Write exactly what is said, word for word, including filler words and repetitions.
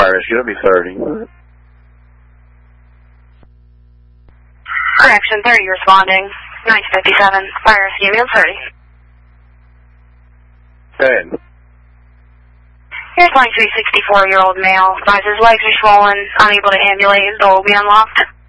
Fire rescue, that'll be thirty. Correction, thirty responding. nine fifty-seven, fire rescue, ambulance thirty. Go ahead. Here's twenty-three, sixty-four-year-old male. Advises legs are swollen, unable to ambulate, door will be unlocked.